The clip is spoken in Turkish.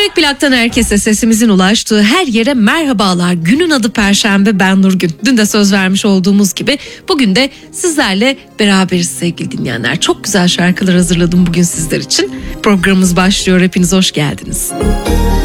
Demek Plak'tan herkese sesimizin ulaştığı her yere merhabalar. Günün adı Perşembe, ben Nurgün. Dün de söz vermiş olduğumuz gibi bugün de sizlerle beraberiz sevgili dinleyenler. Çok güzel şarkılar hazırladım bugün sizler için. Programımız başlıyor, hepiniz hoş geldiniz.